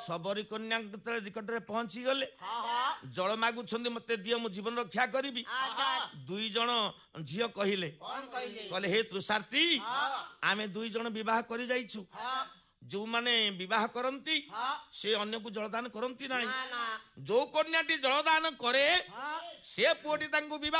सबरी कन्या निकटରେ पहुंची गले जल मागुछन्ती मते दियो मु जीवन रक्षा करिबी दुई जण झियो कहिले कहले हे तृषार्थी आमे दुई जण विवाह करि जाइछु जो माने विवाह करती से अन्य को जलदान करती नहीं जो कन्याटी जलदान करे से पुओटी तांको विवाह